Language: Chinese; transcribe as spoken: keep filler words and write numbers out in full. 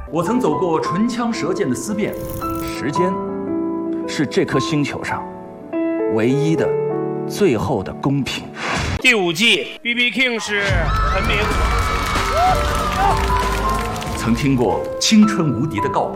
我曾走过唇枪舌剑的思辨， 时间是这颗星球上唯一的、最后的公平。 第五季 B B King 是陈明。 曾听过青春无敌的告白，